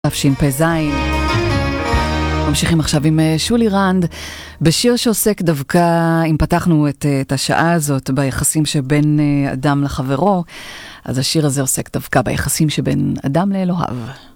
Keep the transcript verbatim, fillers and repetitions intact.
תשפ"ז. ממשיכים עכשיו עם שולי רנד, בשיר שעוסק דווקא, אם פתחנו את, את השעה הזאת ביחסים שבין אדם לחברו, אז השיר הזה עוסק דווקא ביחסים שבין אדם לאלוהיו.